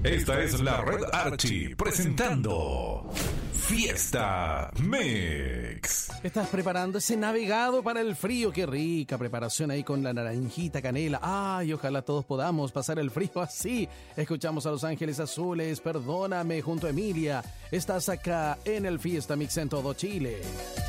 Esta es la Red Archie presentando Fiesta Mix. ¿Estás preparando ese navegado para el frío? Qué rica preparación ahí con la naranjita canela. Ay, ojalá todos podamos pasar el frío así. Escuchamos a Los Ángeles Azules, Perdóname, junto a Emilia. Estás acá en el Fiesta Mix en todo Chile.